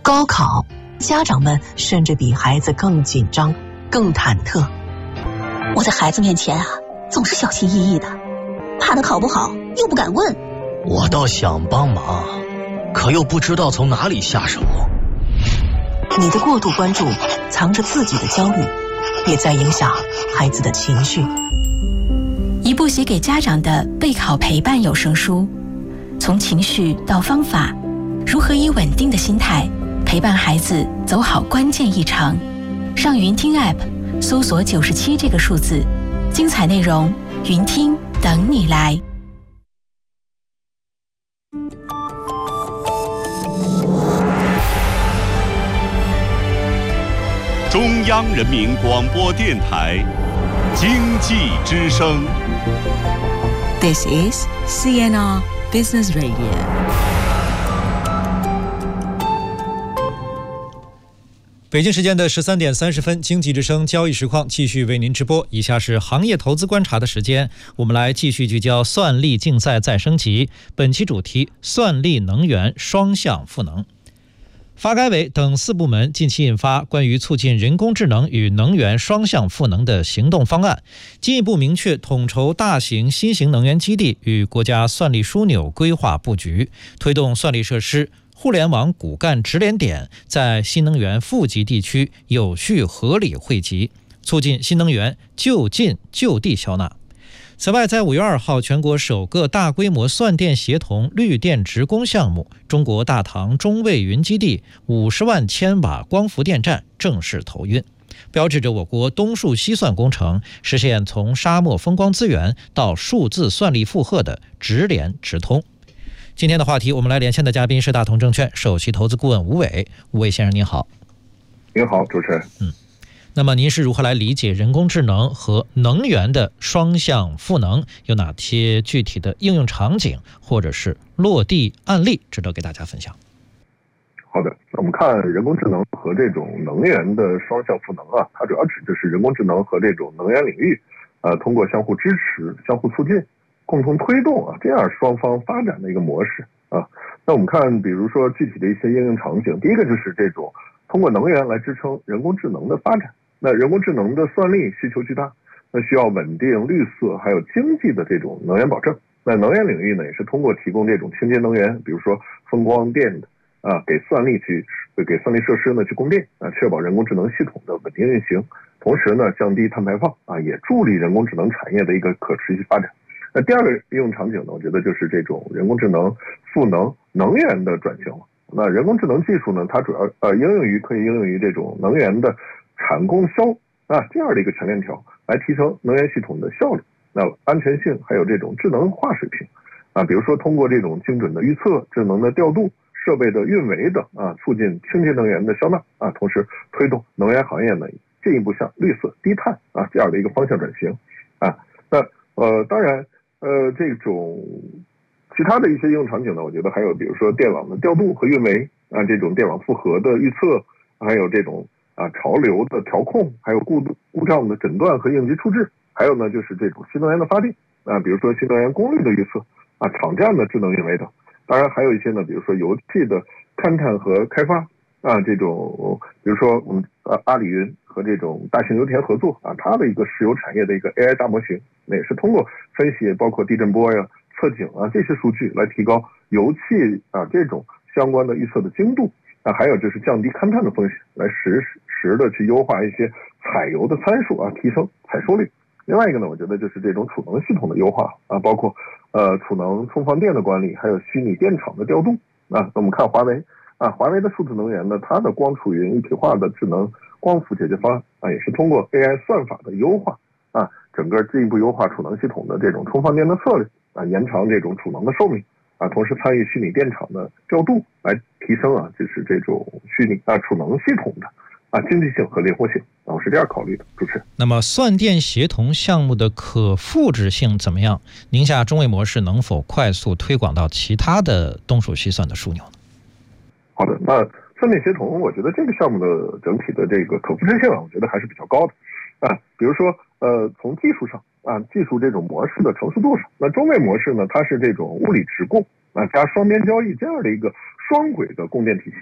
高考，家长们甚至比孩子更紧张、更忐忑。 我在孩子面前总是小心翼翼的，怕他考不好又不敢问。 我倒想帮忙，可又不知道从哪里下手。 你的过度关注藏着自己的焦虑，也在影响孩子的情绪。 一部写给家长的备考陪伴有声书，从情绪到方法，如何以稳定的心态陪伴孩子走好关键一程。上云听 App 搜索97这个数字，精彩内容云听等你来。 中央人民广播电台经济之声。 This is CNR Business Radio。 北京时间的13点30分，经济之声交易实况继续为您直播。以下是行业投资观察的时间，我们来继续聚焦算力竞赛再升级。本期主题：算力能源双向赋能。发改委等4部门近期印发关于促进人工智能与能源双向赋能的行动方案，进一步明确统筹大型新型能源基地与国家算力枢纽规划布局，推动算力设施、互联网骨干直连点在新能源富集地区有序合理汇集，促进新能源就近就地消纳。此外，在5月2号全国首个大规模算电协同绿电直供项目中国大唐中卫云基地50万千瓦光伏电站正式投运，标志着我国东数西算工程实现从沙漠风光资源到数字算力负荷的直连直通。今天的话题，我们来连线的嘉宾是大同证券首席投资顾问吴伟。吴伟先生您好。 您好，主持人。 那么您是如何来理解人工智能和能源的双向赋能？有哪些具体的应用场景或者是落地案例值得给大家分享？ 好的，我们看人工智能和这种能源的双向赋能它主要指的是人工智能和这种能源领域通过相互支持、相互促进、共同推动这样双方发展的一个模式那我们看，比如说具体的一些应用场景，第一个就是这种通过能源来支撑人工智能的发展。那人工智能的算力需求巨大，那需要稳定、绿色还有经济的这种能源保证。那能源领域呢，也是通过提供这种清洁能源，比如说风光电的给算力设施呢去供电确保人工智能系统的稳定运行，同时呢降低碳排放也助力人工智能产业的一个可持续发展。那第二个应用场景呢，我觉得就是这种人工智能赋能能源的转型。那人工智能技术呢，它主要可以应用于这种能源的产供销这样的一个全链条，来提升能源系统的效率、安全性，还有这种智能化水平比如说通过这种精准的预测、智能的调度、设备的运维等促进清洁能源的消纳同时推动能源行业呢进一步向绿色低碳这样的一个方向转型当然这种其他的一些应用场景呢，我觉得还有比如说电网的调度和运维这种电网负荷的预测，还有这种潮流的调控，还有故障的诊断和应急处置，还有呢就是这种新能源的发电比如说新能源功率的预测场站的智能运维等。当然还有一些呢，比如说油气的勘探和开发这种比如说我们阿里云和这种大型油田合作它的一个石油产业的一个 AI 大模型，那也是通过分析包括地震波测景这些数据来提高油气这种相关的预测的精度还有就是降低勘探的风险，来实时的去优化一些采油的参数提升采收率。另外一个呢，我觉得就是这种储能系统的优化包括储能充放电的管理，还有虚拟电厂的调度那我们看华为华为的数字能源呢，它的光储云一体化的智能光伏解决方案也是通过 AI 算法的优化整个进一步优化储能系统的这种充放电的策略延长这种储能的寿命同时参与虚拟电厂的调度，来提升就是这种虚拟储能系统的经济性和灵活性我是这样考虑的。主持人， 那么算电协同项目的可复制性怎么样？宁夏中卫模式能否快速推广到其他的东数西算的枢纽呢？ 好的，那算电协同，我觉得这个项目的整体的这个可复制性我觉得还是比较高的比如说从技术上技术这种模式的成熟度上，那中卫模式呢，它是这种物理直供加双边交易这样的一个双轨的供电体系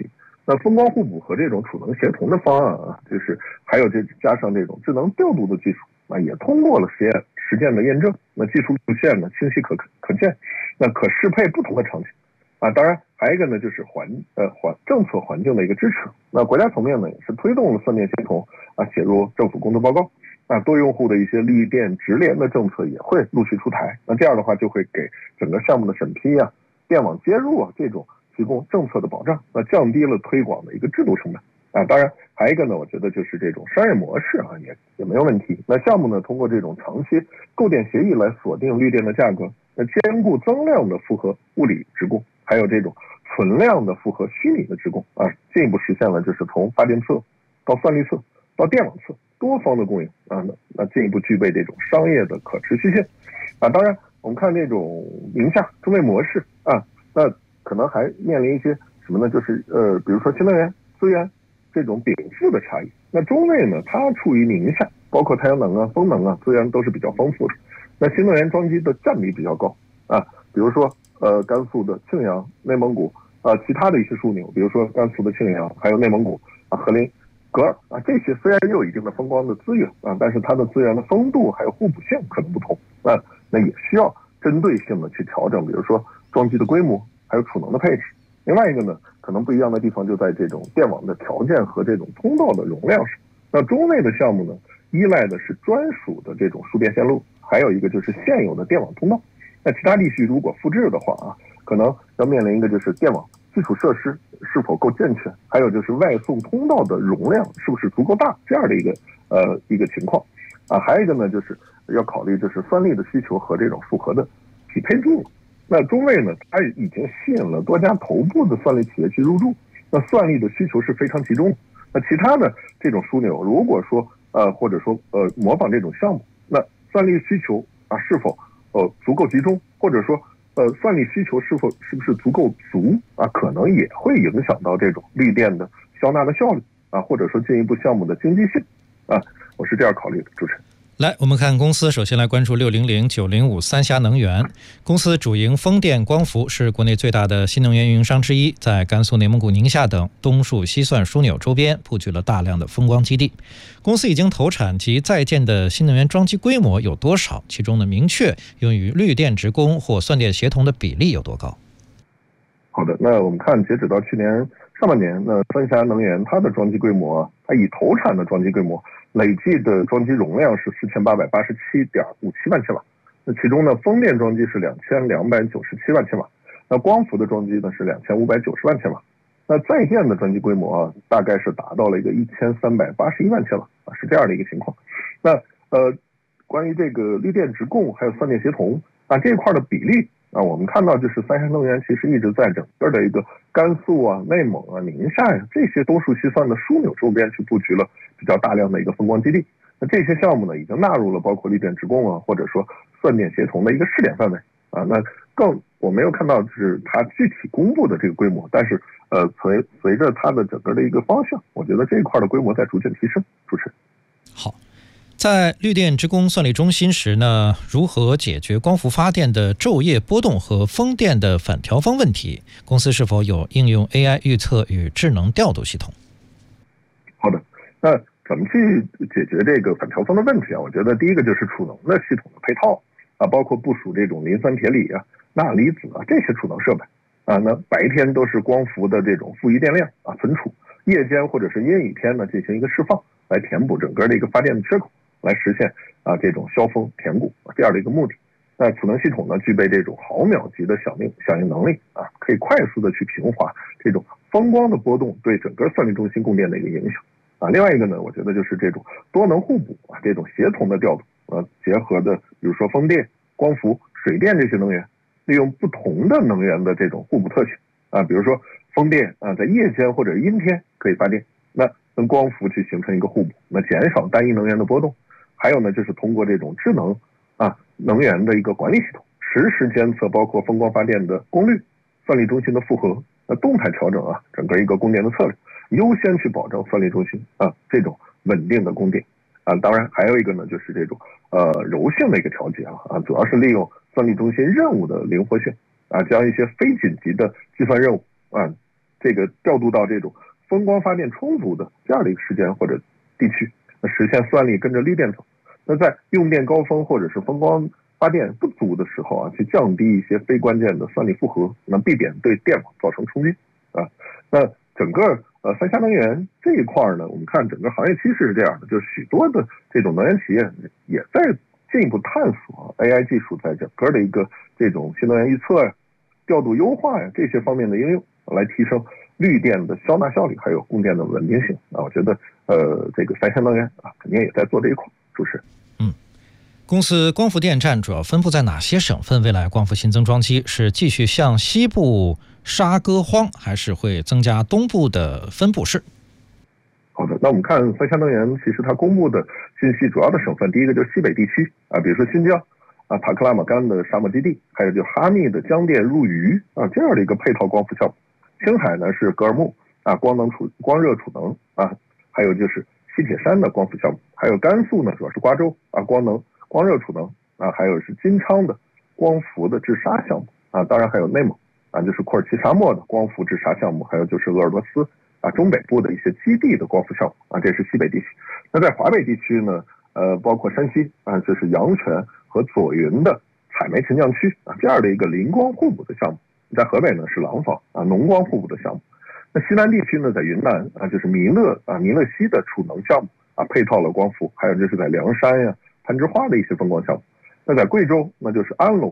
那风光互补和这种储能协同的方案啊，就是还有加上这种智能调度的技术啊，也通过了实践的验证。那技术路线呢清晰可见，那可适配不同的场景啊。当然还有一个呢就是政策环境的一个支持。那国家层面呢也是推动了算电协同啊写入政府工作报告。那多用户的一些绿电直联的政策也会陆续出台。那这样的话就会给整个项目的审批啊、电网接入啊这种提供政策的保障，那降低了推广的一个制度成本啊。当然还有一个呢，我觉得就是这种商业模式啊也没有问题。那项目呢通过这种长期购电协议来锁定绿电的价格，那兼顾增量的复合物理职供，还有这种存量的复合虚拟的职供啊，进一步实现了就是从发电侧到算力侧到电网侧多方的供应啊，那进一步具备这种商业的可持续性啊。当然我们看这种宁夏中卫模式啊，那可能还面临一些什么呢？就是比如说新能源资源这种禀赋的差异。那中卫呢，它处于宁夏，包括太阳能啊、风能啊，资源都是比较丰富的。那新能源装机的占比比较高啊，比如说甘肃的庆阳、内蒙古其他的一些枢纽，比如说甘肃的庆阳，还有内蒙古和林格尔啊，这些虽然也有一定的风光的资源啊，但是它的资源的丰度还有互补性可能不同啊，那也需要针对性的去调整，比如说装机的规模，还有储能的配置。另外一个呢，可能不一样的地方就在这种电网的条件和这种通道的容量上。那中卫的项目呢，依赖的是专属的这种输电线路，还有一个就是现有的电网通道。那其他地区如果复制的话啊，可能要面临一个就是电网基础设施是否够健全，还有就是外送通道的容量是不是足够大，这样的一个情况啊。还有一个呢，就是要考虑就是算力的需求和这种复合的匹配度。那中卫呢，它已经吸引了多家头部的算力企业去入驻，那算力的需求是非常集中。那其他的这种枢纽，如果说或者说模仿这种项目，那算力需求啊是否足够集中，或者说算力需求是不是足够足啊，可能也会影响到这种绿电的消纳的效率啊，或者说进一步项目的经济性啊，我是这样考虑的。主持人。 来，我们看公司，首先来关注600、905三峡能源。公司主营风电、光伏，是国内最大的新能源运营商之一，在甘肃、内蒙古、宁夏等东数西算枢纽周边布局了大量的风光基地。公司已经投产及在建的新能源装机规模有多少？其中呢，明确用于绿电职供或算电协同的比例有多高？ 好的，那我们看截止到去年上半年，那三峡能源它的装机规模，它已投产的装机规模累计的装机容量是4887.57万千瓦。那其中呢，风电装机是2297万千瓦，那光伏的装机呢是2590万千瓦。那在建的装机规模啊，大概是达到了一个1381万千瓦啊，是这样的一个情况。那关于这个绿电职供还有算电协同啊这一块的比例啊，我们看到就是三峡能源其实一直在整个的一个甘肃啊、内蒙啊、宁夏呀这些东数西算的枢纽周边去布局了比较大量的一个风光基地。那这些项目呢，已经纳入了包括绿电职供啊，或者说算电协同的一个试点范围啊。那我没有看到就是它具体公布的这个规模，但是随着它的整个的一个方向，我觉得这一块的规模在逐渐提升。主持人。 好。在绿电职供算力中心时呢，如何解决光伏发电的昼夜波动和风电的反调峰问题？公司是否有应用 AI 预测与智能调度系统？ 好的，那怎么去解决这个反调峰的问题啊？我觉得第一个就是储能的系统的配套啊，包括部署这种磷酸铁锂啊、钠离子啊这些储能设备啊。那白天都是光伏的这种负余电量啊存储，夜间或者是阴雨天呢进行一个释放，来填补整个的一个发电的缺口，来实现啊这种消峰填谷这样的一个目的。那储能系统呢具备这种毫秒级的响应能力啊，可以快速的去平滑这种风光的波动对整个算力中心供电的一个影响啊。另外一个呢，我觉得就是这种多能互补啊，这种协同的调度结合的，比如说风电、光伏、水电这些能源，利用不同的能源的这种互补特性啊，比如说风电啊在夜间或者阴天可以发电，那跟光伏去形成一个互补，那减少单一能源的波动。还有呢，就是通过这种智能能源的一个管理系统，实时监测包括风光发电的功率、算力中心的负荷，动态调整啊整个一个供电的策略，优先去保证算力中心这种稳定的供电啊。当然还有一个呢，就是这种柔性的一个调节主要是利用算力中心任务的灵活性啊，将一些非紧急的计算任务这个调度到这种风光发电充足的这样的一个时间或者地区，那实现算力跟着绿电走。那在用电高峰或者是风光发电不足的时候啊，去降低一些非关键的算力负荷，那避免对电网造成冲击啊。那整个三峡能源这一块呢，我们看整个行业趋势是这样的，就是许多的这种能源企业也在进一步探索 AI 技术在整个的一个这种新能源预测呀、调度优化呀这些方面的应用，来提升绿电的消纳效率，还有供电的稳定性啊。我觉得这个三峡能源啊，肯定也在做这一块。主持人。 公司光伏电站主要分布在哪些省份？未来光伏新增装机是继续向西部沙歌荒，还是会增加东部的分布式？ 好的，那我们看三峡能源，其实它公布的信息主要的省份，第一个就是西北地区啊，比如说新疆啊，塔克拉玛干的沙漠基地，还有就哈密的江电入渝啊这样的一个配套光伏项目。青海呢是格尔木啊光热储能啊，还有就是西铁山的光伏项目，还有甘肃呢主要是瓜州啊光热储能啊，还有是金昌的光伏的制沙项目啊，当然还有内蒙啊，就是库尔齐沙漠的光伏制沙项目，还有就是俄罗斯啊中北部的一些基地的光伏项目啊，这是西北地区。那在华北地区呢，包括山西啊，就是阳泉和左云的采煤沉降区啊这样的一个临光互补的项目。在河北呢是廊坊啊农光互补的项目。那西南地区呢，在云南啊就是弥勒西的储能项目啊，配套了光伏，还有就是在凉山呀、攀枝花的一些风光项目。那在贵州，那就是安龙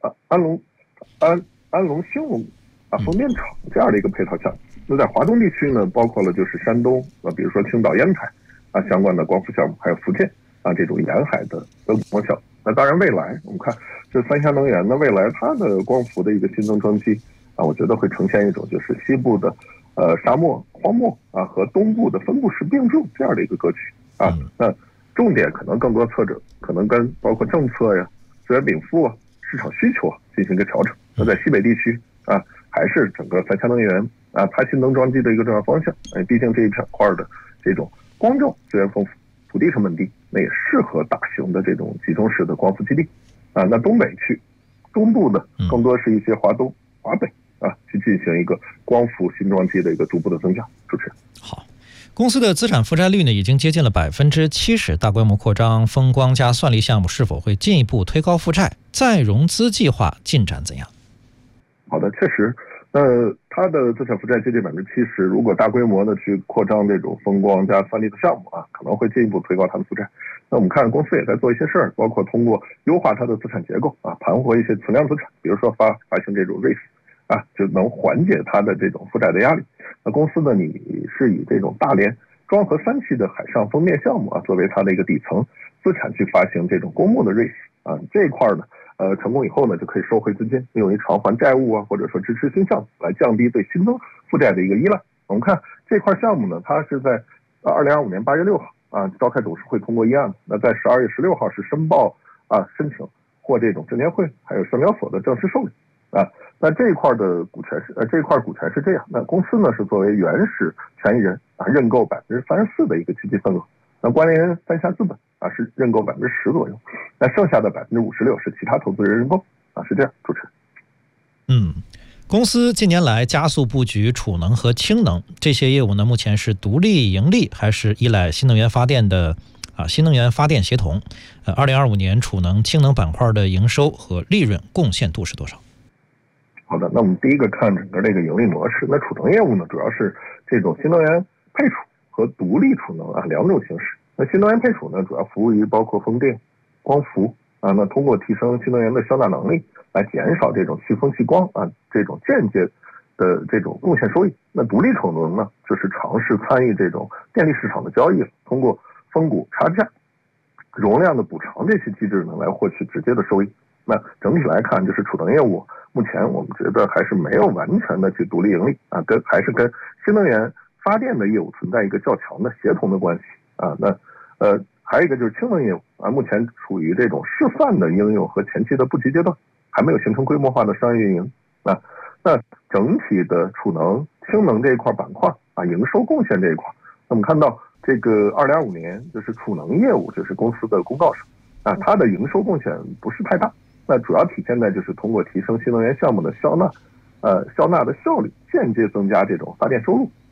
兴隆啊风电场这样的一个配套项目。那在华东地区呢，包括了就是山东啊，比如说青岛烟台啊相关的光伏项目，还有福建啊这种沿海的光项目。那当然未来我们看这三峡能源呢，未来它的光伏的一个新增装机啊，我觉得会呈现一种就是西部的沙漠荒漠啊和东部的分布式并重这样的一个格局啊。那重点可能更多侧重，可能跟包括政策呀、资源禀赋啊、市场需求啊进行一个调整。那在西北地区啊，还是整个三峡能源啊它新增装机的一个重要方向。毕竟这一片块的这种光照资源丰富、土地成本低，那也适合大型的这种集中式的光伏基地啊。那东北区、中部的更多是一些华东、华北啊，去进行一个光伏新装机的一个逐步的增加。主持人。 好。公司的资产负债率呢，已经接近了70%，大规模扩张风光加算力项目是否会进一步推高负债？再融资计划进展怎样？ 好的，确实，它的资产负债接近70%，如果大规模的去扩张这种风光加算力的项目啊，可能会进一步推高它的负债。那我们看公司也在做一些事儿，包括通过优化它的资产结构啊，盘活一些存量资产，比如说发行这种 REITs 啊，就能缓解它的这种负债的压力。那公司呢，你是以这种大连庄河3期的海上风电项目啊，作为它的一个底层资产去发行这种公募的 REITs 啊，这一块呢，成功以后呢，就可以收回资金，用于偿还债务啊，或者说支持新项目，来降低对新增负债的一个依赖。我们看这块项目呢，它是在2025年8月6号啊召开董事会通过议案，那在12月16号是申请获这种证监会还有上交所的正式受理啊。那这一块的股权是这样，那公司呢是作为原始权益人啊，认购34%的一个积极份额，那关联三峡资本啊是认购10%左右，那剩下的56%是其他投资人认购啊，是这样。主持人。 公司近年来加速布局储能和氢能这些业务呢，目前是独立盈利还是依赖新能源发电协同？2025年储能氢能板块的营收和利润贡献度是多少？ 好的，那我们第一个看整个这个盈利模式。那储能业务呢，主要是这种新能源配储和独立储能啊两种形式。那新能源配储呢，主要服务于包括风电、光伏啊，那通过提升新能源的消纳能力，来减少这种去风去光啊这种间接的这种贡献收益。那独立储能呢，就是尝试参与这种电力市场的交易，通过分股差价、容量的补偿这些机制呢，来获取直接的收益。那整体来看，就是储能业务目前我们觉得还是没有完全的去独立盈利啊，还是跟新能源发电的业务存在一个较强的协同的关系啊。那还有一个就是氢能业务啊，目前处于这种示范的应用和前期的布局阶段，还没有形成规模化的商业运营啊。那整体的储能、氢能这一块板块啊，营收贡献这一块，那我们看到这个2025年就是储能业务，就是公司的公告上啊，它的营收贡献不是太大。那主要体现在就是通过提升新能源项目的消纳的效率，间接增加这种发电收入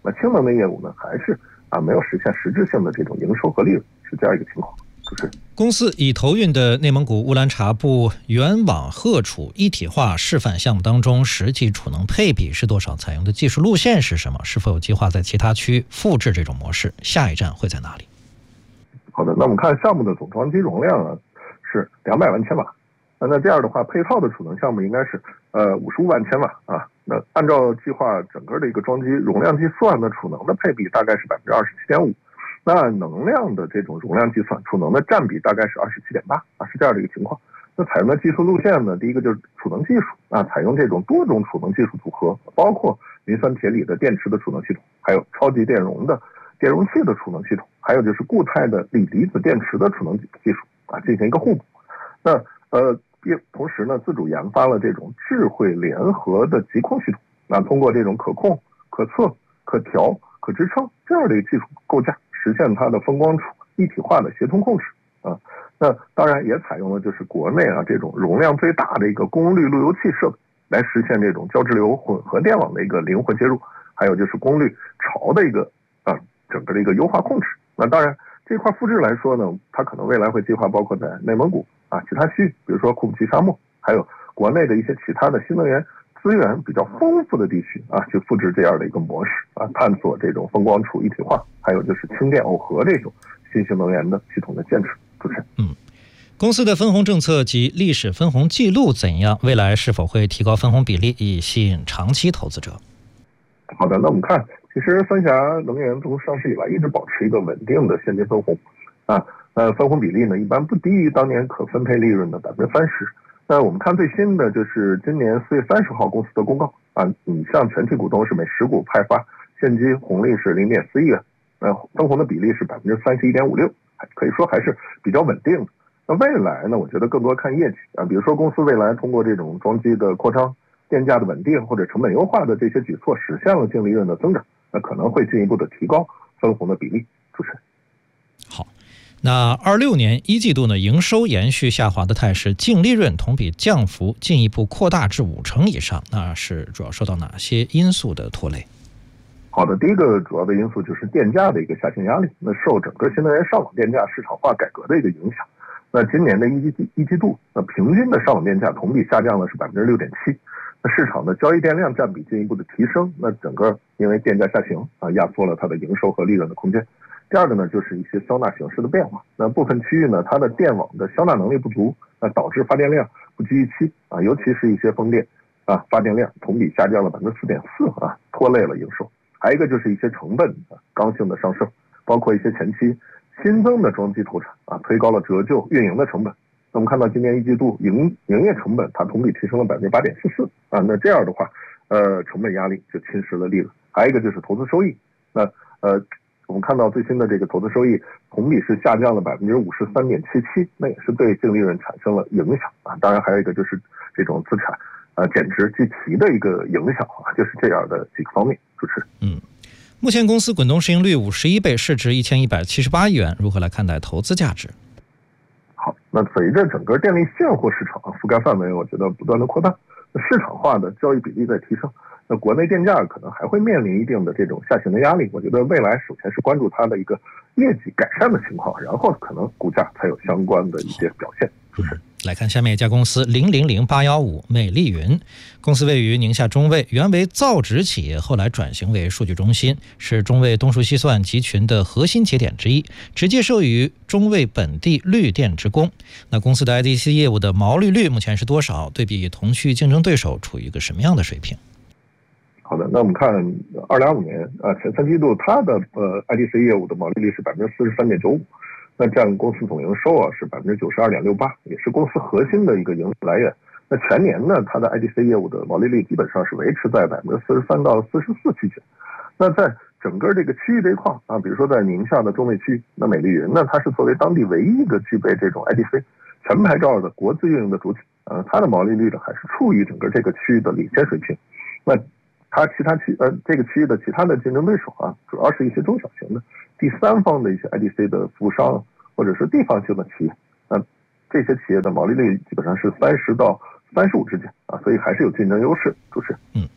那氢能的业务呢，还是没有实现实质性的这种营收和利润，是这样一个情况。 公司已投运的内蒙古乌兰察布原网荷储一体化示范项目当中，实际储能配比是多少？采用的技术路线是什么？是否有计划在其他区复制这种模式？下一站会在哪里？ 好的，那我们看项目的总装机容量是200万千瓦，那这样的话，配套的储能项目应该是55万千瓦啊。那按照计划，整个的一个装机容量计算的储能的配比大概是27.5%。那能量的这种容量计算，储能的占比大概是27.8%啊，是这样的一个情况。那采用的技术路线呢，第一个就是储能技术啊，采用这种多种储能技术组合，包括磷酸铁锂的电池的储能系统，还有超级电容的电容器的储能系统，还有就是固态的锂离子电池的储能技术啊，进行一个互补。那同时呢，自主研发了这种智慧联合的极控系统，那通过这种可控、可测、可调、可支撑这样的一个技术构架，实现它的风光储一体化的协同控制啊。那当然也采用了就是国内这种容量最大的一个功率路由器设备，来实现这种交直流混合电网的一个灵活接入，还有就是功率潮的一个整个的一个优化控制。那当然这块复制来说呢，它可能未来会计划包括在内蒙古其他区域，比如说库布齐沙漠，还有国内的一些其他的新能源资源比较丰富的地区去复制这样的一个模式探索这种风光储一体化，还有就是氢电耦合这种新型能源的系统的建设。主持人， 公司的分红政策及历史分红记录怎样？未来是否会提高分红比例，以吸引长期投资者？ 好的，那我们看，其实三峡能源从上市以来一直保持一个稳定的现金分红分红比例呢一般不低于当年可分配利润的30%。那我们看最新的就是今年4月30号公司的公告你向全体股东是每10股派发现金红利是0.4亿元，分红的比例是31.56%，可以说还是比较稳定的。那未来呢，我觉得更多看业绩比如说公司未来通过这种装机的扩张、电价的稳定或者成本优化的这些举措，实现了净利润的增长，那可能会进一步的提高分红的比例。主持人， 好。那26年1季度呢，营收延续下滑的态势，净利润同比降幅进一步扩大至50%以上，那是主要受到哪些因素的拖累？ 好的，第一个主要的因素就是电价的一个下行压力，那受整个新能源上网电价市场化改革的一个影响。那今年的一季度，那平均的上网电价同比下降了是6.7%，那市场的交易电量占比进一步的提升，那整个因为电价下行压缩了它的营收和利润的空间。第二个呢，就是一些消纳形式的变化。那部分区域呢，它的电网的消纳能力不足，那导致发电量不及预期尤其是一些风电发电量同比下降了4.4%拖累了营收。还有一个就是一些成本刚性的上升，包括一些前期新增的装机投产推高了折旧运营的成本。那我们看到今年一季度营业成本它同比提升了8.44%那这样的话成本压力就侵蚀了利润。还有一个就是投资收益，那我们看到最新的这个投资收益同比是下降了53.77%，那也是对净利润产生了影响当然还有一个就是这种资产减值计提的一个影响就是这样的几个方面。主持人， 目前公司滚动市盈率51倍，市值1178亿元，如何来看待投资价值？ 好，那随着整个电力现货市场覆盖范围我觉得不断的扩大，市场化的交易比例在提升，那国内电价可能还会面临一定的这种下行的压力。我觉得未来首先是关注它的一个业绩改善的情况，然后可能股价才有相关的一些表现。 来看下面一家公司000815美丽云，公司位于宁夏中卫，原为造纸企业，后来转型为数据中心，是中卫东数西算集群的核心节点之一，直接受于中卫本地绿电职工。那公司的 IDC 业务的毛利率目前是多少？对比同区竞争对手处于一个什么样的水平？ 好的，那我们看2025年前3季度它的IDC 业务的毛利率是43.95%，那占公司总营收是92.68%，也是公司核心的一个盈利来源。那全年呢，它的 IDC 业务的毛利率基本上是维持在43%到44%区间。那在整个这个区域这一块比如说在宁夏的中卫区，那美丽云呢，它是作为当地唯一一个具备这种 IDC 全牌照的国资运营的主体它的毛利率呢还是处于整个这个区域的领先水平。那它其他这个区域的其他的竞争对手主要是一些中小型的第三方的一些 IDC 的服务商或者是地方性的企业，这些企业的毛利率基本上是30到35之间所以还是有竞争优势。主持人，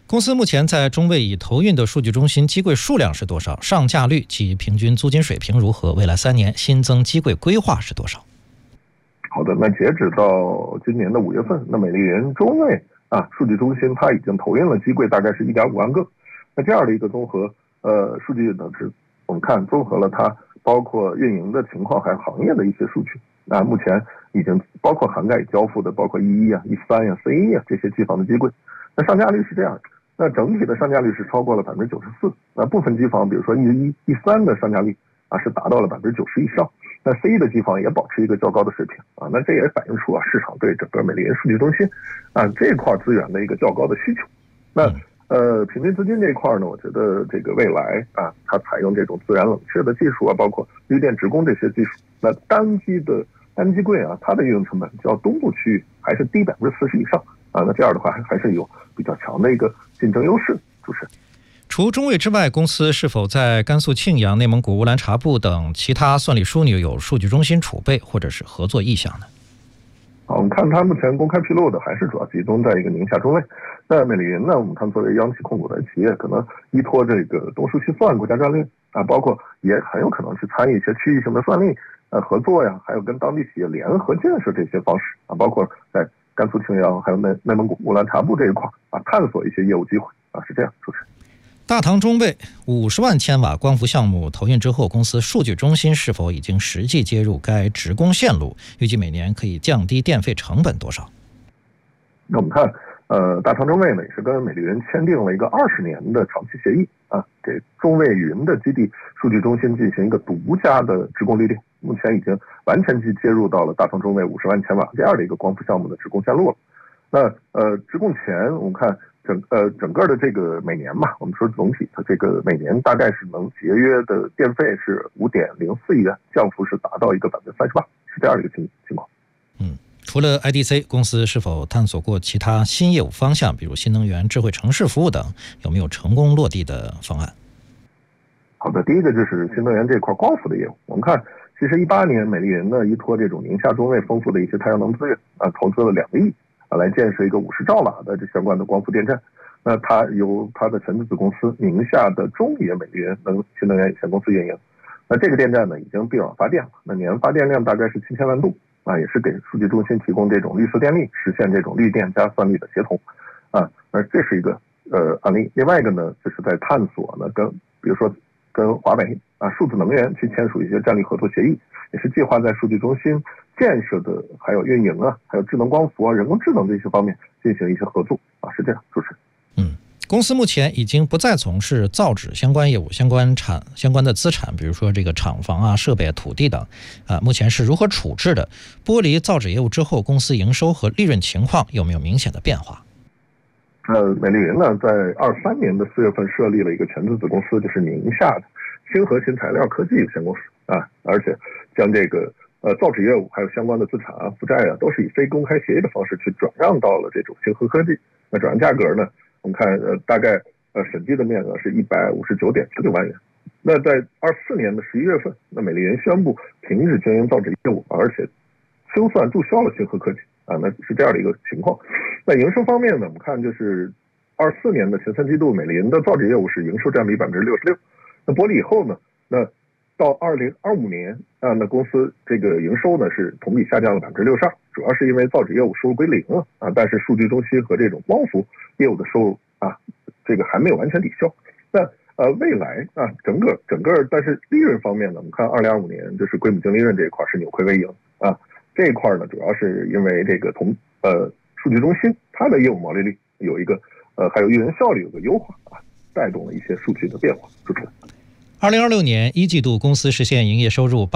公司目前在中卫已投运的数据中心机柜数量是多少？上架率及平均租金水平如何？未来3年新增机柜规划是多少？ 好的，那截止到今年的5月份，那美丽云中卫数据中心它已经投运了机柜大概是1.5万个。那这样的一个综合数据呢，是我们看综合了它包括运营的情况还有行业的一些数据。那目前已经包括涵盖交付的包括E1 E3 C1 这些机房的机柜。那上架率是这样，那整体的上架率是超过了94%。那部分机房比如说E1 E3 的上架率是达到了90%以上。那 C1 的机房也保持一个较高的水平那这也反映出市场对整个美丽云数据中心这一块资源的一个较高的需求。那平均资金这一块呢，我觉得这个未来它采用这种自然冷却的技术包括绿电直供这些技术，那单机柜它的运营成本较东部区域还是低40%以上那这样的话还是有比较强的一个竞争优势。主持人， 除中卫之外，公司是否在甘肃庆阳、内蒙古乌兰察布等其他算力枢纽有数据中心储备或者是合作意向呢？ 我们看它目前公开披露的还是主要集中在一个宁夏中卫。在美丽云呢，我们看作为央企控股的企业，可能依托这个东数西算国家战略包括也很有可能去参与一些区域性的算力合作呀，还有跟当地企业联合建设这些方式包括在甘肃庆阳还有内蒙古乌兰察布这一块探索一些业务机会是这样。主持人， 大唐中卫50万千瓦光伏项目投运之后，公司数据中心是否已经实际接入该直供线路？预计每年可以降低电费成本多少？ 那我们看大唐中卫呢也是跟美丽云签订了一个20年的长期协议给中卫云的基地数据中心进行一个独家的直供绿电，目前已经完全接入到了大唐中卫50万千瓦这样的一个光伏项目的直供线路了。那直供前我们看整个的这个每年我们说总体的这个每年大概是能节约的电费是5.04亿元，降幅是达到一个38%，是这样的一个情况。 除了 IDC， 公司是否探索过其他新业务方向，比如新能源、智慧城市服务等？有没有成功落地的方案？ 好的，第一个就是新能源这块光伏的业务。我们看，其实18年美丽云呢依托这种宁夏中卫丰富的一些太阳能资源投资了2个亿来建设一个50兆瓦的这相关的光伏电站。那它由它的全资子公司宁夏的中冶美丽云新能源有限公司运营。那这个电站呢已经闭网发电了，那年发电量大概是7000万度也是给数据中心提供这种绿色电力，实现这种绿电加算力的协同这是一个案例。另外一个呢就是在探索呢比如说跟华为数字能源去签署一些战略合作协议，也是计划在数据中心建设的还有运营还有智能光伏人工智能这些方面进行一些合作是这样。主持人， 公司目前已经不再从事造纸相关业务，相关的资产，比如说这个厂房设备、土地等目前是如何处置的？剥离造纸业务之后，公司营收和利润情况有没有明显的变化？ 美丽云呢在23年的4月份设立了一个全资子公司，就是宁夏的新核新材料科技有限公司而且将这个造纸业务还有相关的资产负债都是以非公开协议的方式去转让到了这种新核科技。那转让价格呢，我们看大概审计的面额是159.49万元。那在24年的11月份，那美丽云宣布停止经营造纸业务，而且清算注销了新核科技那是这样的一个情况。那营收方面呢，我们看就是24年的前3季度，美丽云的造纸业务是营收占比66%。那剥离以后呢，那到2025年那公司这个营收呢是同比下降了62%，主要是因为造纸业务收入归零了但是数据中心和这种光伏业务的收入这个还没有完全抵消。那未来整个但是利润方面呢，我们看2025年就是归母净利润这一块是扭亏为盈这一块呢主要是因为这个数据中心它的业务毛利率有一个还有运营效率有个优化带动了一些数据的变化。主持人 ，2026年1季度，公司实现营业收入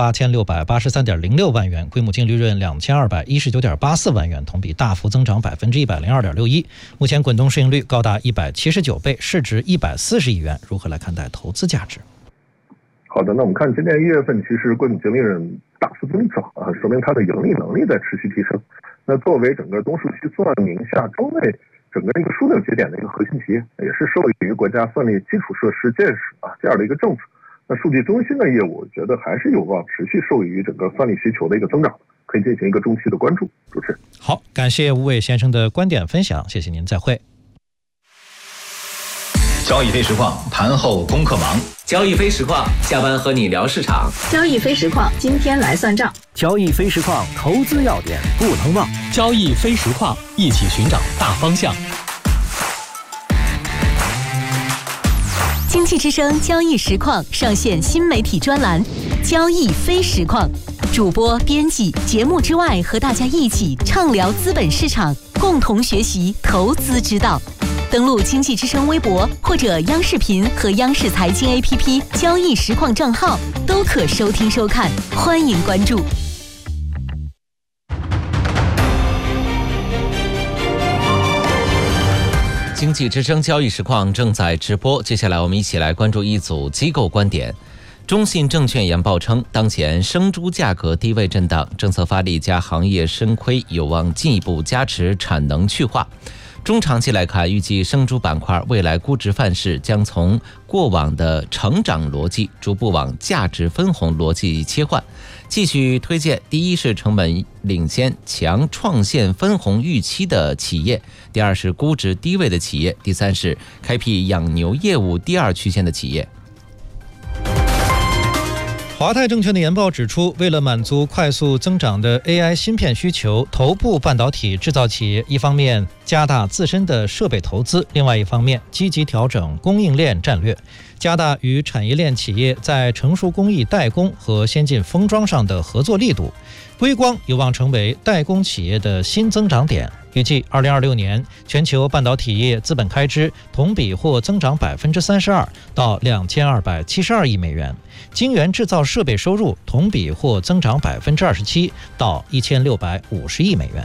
8683.06万元，归母净利润2219.84万元，同比大幅增长102.61%。目前滚动市盈率高达179倍，市值140亿元。如何来看待投资价值？ 好的，那我们看今年1月份，其实归母净利润大幅增长说明它的盈利能力在持续提升。那作为整个东数西算宁夏中卫整个一个枢纽节点的一个核心企业，也是受益于国家算力基础设施建设这样的一个政策。那数据中心的业务，我觉得还是有望持续受益于整个算力需求的一个增长，可以进行一个中期的关注。主持人， 好，感谢吴伟先生的观点分享，谢谢您，再会。 交易非实况，盘后功课忙。 交易非实况，下班和你聊市场。 交易非实况，今天来算账。 交易非实况，投资要点不能忘。 交易非实况，一起寻找大方向。 经济之声交易实况上线新媒体专栏交易非实况，主播编辑节目之外和大家一起畅聊资本市场，共同学习投资之道。登录经济之声微博或者央视频和央视财经 APP 交易实况账号都可收听收看，欢迎关注。 经济之声交易实况正在直播，接下来我们一起来关注一组机构观点。中信证券研报称，当前生猪价格低位震荡，政策发力加行业深亏有望进一步加持产能去化。中长期来看，预计生猪板块未来估值范式将从过往的成长逻辑逐步往价值分红逻辑切换，继续推荐第一是成本领先强创现分红预期的企业，第二是估值低位的企业，第三是开辟养牛业务第二曲线的企业。 华泰证券的研报指出，为了满足快速增长的 AI 芯片需求，头部半导体制造企业一方面加大自身的设备投资，另外一方面积极调整供应链战略，加大与产业链企业在成熟工艺代工和先进封装上的合作力度。硅光有望成为代工企业的新增长点。预计2026年全球半导体业资本开支同比或增长32%到2272亿美元，晶圆制造设备收入同比或增长27%到1650亿美元。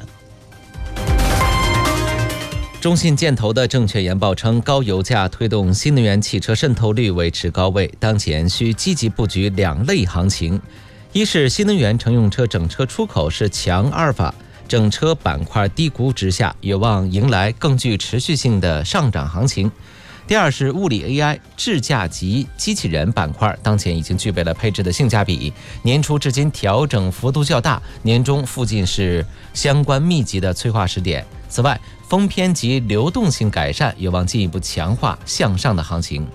中信建投的证券研报称，高油价推动新能源汽车渗透率维持高位，当前需积极布局两类行情。一是新能源乘用车整车出口是强阿尔法，整车板块低估值下有望迎来更具持续性的上涨行情。第二是物理 AI 智驾级机器人板块，当前已经具备了配置的性价比，年初至今调整幅度较大，年中附近是相关密集的催化时点。此外，封偏及流动性改善有望进一步强化向上的行情。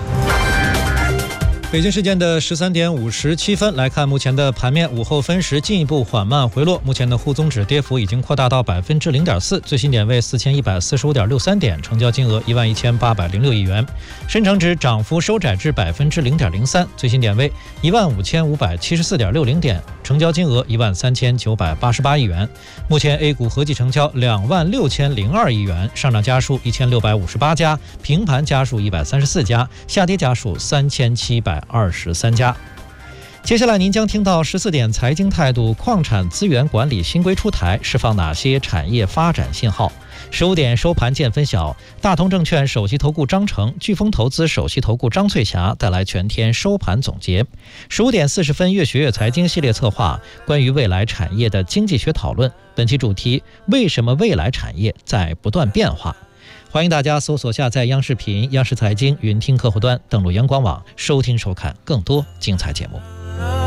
北京时间的13点57分，来看目前的盘面，午后分时进一步缓慢回落，目前的沪综指跌幅已经扩大到0.4%，最新点位4145.63点，成交金额11806亿元。深成指涨幅收窄至0.03%，最新点位15574.60点，成交金额13988亿元。目前 A 股合计成交26002亿元，上涨家数1658家，平盘家数134家，下跌家数3723家。接下来您将听到14点财经态度，矿产资源管理新规出台，释放哪些产业发展信号？15点收盘见分晓，大同证券首席投顾张成、飓风投资首席投顾张翠霞带来全天收盘总结。15点40分，越学越财经系列策划关于未来产业的经济学讨论，本期主题：为什么未来产业在不断变化？欢迎大家搜索下载央视频、央视财经云听客户端，登录阳光网收听收看更多精彩节目。